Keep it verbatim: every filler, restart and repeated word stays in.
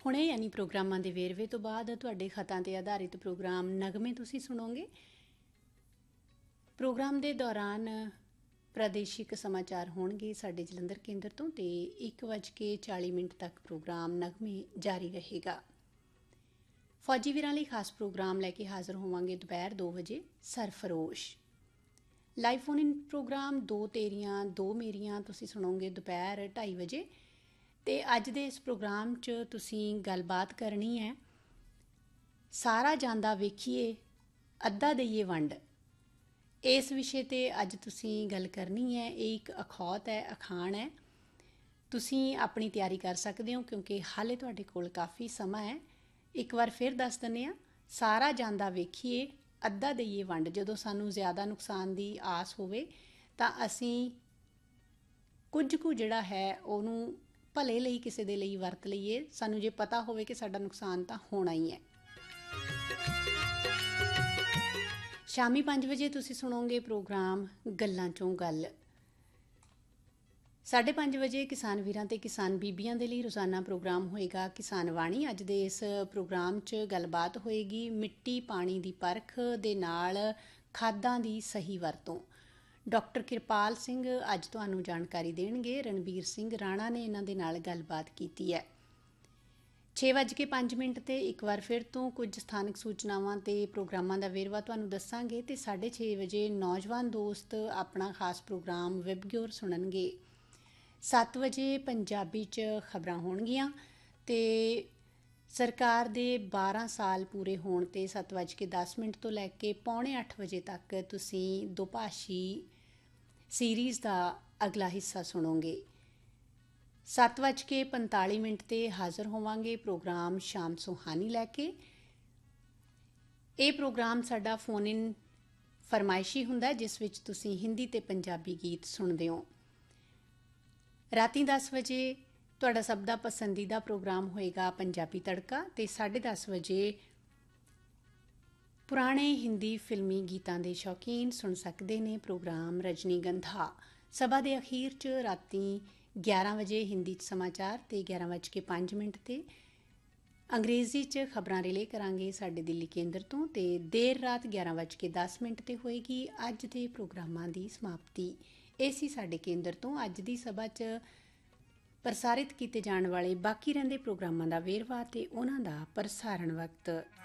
ਹੁਣੇ ਯਾਨੀ ਪ੍ਰੋਗਰਾਮਾਂ ਦੇ ਵੇਰਵੇ ਤੋਂ ਬਾਅਦ ਤੁਹਾਡੇ ਖਤਾਂ 'ਤੇ ਆਧਾਰਿਤ ਪ੍ਰੋਗਰਾਮ ਨਗਮੇ ਤੁਸੀਂ ਸੁਣੋਗੇ। ਪ੍ਰੋਗਰਾਮ ਦੇ ਦੌਰਾਨ ਪ੍ਰਾਦੇਸ਼ਿਕ ਸਮਾਚਾਰ ਹੋਣਗੇ ਸਾਡੇ ਜਲੰਧਰ ਕੇਂਦਰ ਤੋਂ, ਅਤੇ ਇੱਕ ਵੱਜ ਕੇ ਚਾਲੀ ਮਿੰਟ ਤੱਕ ਪ੍ਰੋਗਰਾਮ ਨਗਮੇ ਜਾਰੀ ਰਹੇਗਾ। ਫੌਜੀ ਵੀਰਾਂ ਲਈ ਖਾਸ ਪ੍ਰੋਗਰਾਮ ਲੈ ਕੇ ਹਾਜ਼ਰ ਹੋਵਾਂਗੇ ਦੁਪਹਿਰ ਦੋ ਵਜੇ Sarfarosh. Live phone in programme ਦੋ ਤੇਰੀਆਂ ਦੋ ਮੇਰੀਆਂ ਤੁਸੀਂ ਸੁਣੋਗੇ ਦੁਪਹਿਰ ਢਾਈ ਵਜੇ। ਅਤੇ ਅੱਜ ਦੇ ਇਸ ਪ੍ਰੋਗਰਾਮ 'ਚ ਤੁਸੀਂ ਗੱਲਬਾਤ ਕਰਨੀ ਹੈ, ਸਾਰਾ ਜਾਂਦਾ ਵੇਖੀਏ ਅੱਧਾ ਦਈਏ ਵੰਡ। ਇਸ ਵਿਸ਼ੇ 'ਤੇ ਅੱਜ ਤੁਸੀਂ ਗੱਲ ਕਰਨੀ ਹੈ। ਇਹ ਇੱਕ ਅਖੌਤ ਹੈ, ਅਖਾਣ ਹੈ। ਤੁਸੀਂ ਆਪਣੀ ਤਿਆਰੀ ਕਰ ਸਕਦੇ ਹੋ ਕਿਉਂਕਿ ਹਾਲੇ ਤੁਹਾਡੇ ਕੋਲ ਕਾਫੀ ਸਮਾਂ ਹੈ। ਇੱਕ ਵਾਰ ਫਿਰ ਦੱਸ ਦਿੰਦੇ ਹਾਂ, ਸਾਰਾ ਜਾਂਦਾ ਵੇਖੀਏ ਅੱਧਾ ਦਈਏ ਵੰਡ। ਜਦੋਂ ਸਾਨੂੰ ਜ਼ਿਆਦਾ ਨੁਕਸਾਨ ਦੀ ਆਸ ਹੋਵੇ ਤਾਂ ਅਸੀਂ ਕੁਝ ਕੁ ਜਿਹੜਾ ਹੈ ਉਹਨੂੰ ਭਲੇ ਲਈ ਕਿਸੇ ਦੇ ਲਈ ਵਰਤ ਲਈਏ, ਸਾਨੂੰ ਜੇ ਪਤਾ ਹੋਵੇ ਕਿ ਸਾਡਾ ਨੁਕਸਾਨ ਤਾਂ ਹੋਣਾ ਹੀ ਹੈ। ਸ਼ਾਮੀ ਪੰਜ ਵਜੇ ਤੁਸੀਂ ਸੁਣੋਗੇ ਪ੍ਰੋਗਰਾਮ ਗੱਲਾਂ 'ਚੋਂ ਗੱਲ। ਸਾਢੇ ਪੰਜ ਵਜੇ ਕਿਸਾਨ ਵੀਰਾਂ ਅਤੇ ਕਿਸਾਨ ਬੀਬੀਆਂ ਦੇ ਲਈ ਰੋਜ਼ਾਨਾ ਪ੍ਰੋਗਰਾਮ ਹੋਏਗਾ ਕਿਸਾਨ ਬਾਣੀ। ਅੱਜ ਦੇ ਇਸ ਪ੍ਰੋਗਰਾਮ 'ਚ ਗੱਲਬਾਤ ਹੋਏਗੀ ਮਿੱਟੀ ਪਾਣੀ ਦੀ ਪਰਖ ਦੇ ਨਾਲ ਖਾਦਾਂ ਦੀ ਸਹੀ ਵਰਤੋਂ। ਡਾਕਟਰ ਕਿਰਪਾਲ ਸਿੰਘ ਅੱਜ ਤੁਹਾਨੂੰ ਜਾਣਕਾਰੀ ਦੇਣਗੇ। ਰਣਬੀਰ ਸਿੰਘ ਰਾਣਾ ਨੇ ਇਹਨਾਂ ਦੇ ਨਾਲ ਗੱਲਬਾਤ ਕੀਤੀ ਹੈ। ਛੇ ਵੱਜ ਕੇ ਪੰਜ ਮਿੰਟ 'ਤੇ ਇੱਕ ਵਾਰ ਫਿਰ ਤੋਂ ਕੁਝ ਸਥਾਨਕ ਸੂਚਨਾਵਾਂ ਅਤੇ ਪ੍ਰੋਗਰਾਮਾਂ ਦਾ ਵੇਰਵਾ ਤੁਹਾਨੂੰ ਦੱਸਾਂਗੇ। ਅਤੇ ਸਾਢੇ ਛੇ ਵਜੇ ਨੌਜਵਾਨ ਦੋਸਤ ਆਪਣਾ ਖਾਸ ਪ੍ਰੋਗਰਾਮ ਵਿਬਗਿਓਰ ਸੁਣਨਗੇ। ਸੱਤ ਵਜੇ ਪੰਜਾਬੀ 'ਚ ਖਬਰਾਂ ਹੋਣਗੀਆਂ ਅਤੇ ਸਰਕਾਰ ਦੇ ਬਾਰ੍ਹਾਂ ਸਾਲ ਪੂਰੇ ਹੋਣ 'ਤੇ ਸੱਤ ਵੱਜ ਕੇ ਦਸ ਮਿੰਟ ਤੋਂ ਲੈ ਕੇ ਪੌਣੇ ਅੱਠ ਵਜੇ ਤੱਕ ਤੁਸੀਂ ਦੋਭਾਸ਼ੀ ਸੀਰੀਜ਼ ਦਾ ਅਗਲਾ ਹਿੱਸਾ ਸੁਣੋਗੇ। ਸੱਤ ਵੱਜ ਕੇ ਪੰਤਾਲੀ ਮਿੰਟ 'ਤੇ ਹਾਜ਼ਰ ਹੋਵਾਂਗੇ ਪ੍ਰੋਗਰਾਮ ਸ਼ਾਮ ਸੁਹਾਨੀ ਲੈ ਕੇ। ਇਹ ਪ੍ਰੋਗਰਾਮ ਸਾਡਾ ਫੋਨ ਇਨ ਫਰਮਾਇਸ਼ੀ ਹੁੰਦਾ ਜਿਸ ਵਿੱਚ ਤੁਸੀਂ ਹਿੰਦੀ ਅਤੇ ਪੰਜਾਬੀ ਗੀਤ ਸੁਣਦੇ ਹੋ। ਰਾਤੀ ਦਸ ਵਜੇ ਤੁਹਾਡਾ ਸਭ ਦਾ ਪਸੰਦੀਦਾ ਪ੍ਰੋਗਰਾਮ ਹੋਏਗਾ ਪੰਜਾਬੀ ਤੜਕਾ, ਅਤੇ ਸਾਢੇ ਦਸ ਵਜੇ ਪੁਰਾਣੇ ਹਿੰਦੀ ਫਿਲਮੀ ਗੀਤਾਂ ਦੇ ਸ਼ੌਕੀਨ ਸੁਣ ਸਕਦੇ ਨੇ ਪ੍ਰੋਗਰਾਮ ਰਜਨੀ ਗੰਧਾ। ਸਭਾ ਦੇ ਅਖੀਰ 'ਚ ਰਾਤੀ ਗਿਆਰਾਂ ਵਜੇ ਹਿੰਦੀ 'ਚ ਸਮਾਚਾਰ ਅਤੇ ਗਿਆਰਾਂ ਵੱਜ ਕੇ ਪੰਜ ਮਿੰਟ 'ਤੇ ਅੰਗਰੇਜ਼ੀ 'ਚ ਖਬਰਾਂ ਰਿਲੇ ਕਰਾਂਗੇ ਸਾਡੇ ਦਿੱਲੀ ਕੇਂਦਰ ਤੋਂ, ਅਤੇ ਦੇਰ ਰਾਤ ਗਿਆਰਾਂ ਵੱਜ ਕੇ ਦਸ ਮਿੰਟ 'ਤੇ ਹੋਏਗੀ ਅੱਜ ਦੇ ਪ੍ਰੋਗਰਾਮਾਂ ਦੀ ਸਮਾਪਤੀ। ਇਹ ਸੀ ਸਾਡੇ ਕੇਂਦਰ ਤੋਂ ਅੱਜ ਦੀ ਸਭਾ 'ਚ ਪ੍ਰਸਾਰਿਤ ਕੀਤੇ ਜਾਣ ਵਾਲੇ ਬਾਕੀ ਰਹਿੰਦੇ ਪ੍ਰੋਗਰਾਮਾਂ ਦਾ ਵੇਰਵਾ ਅਤੇ ਉਹਨਾਂ ਦਾ ਪ੍ਰਸਾਰਣ ਵਕਤ।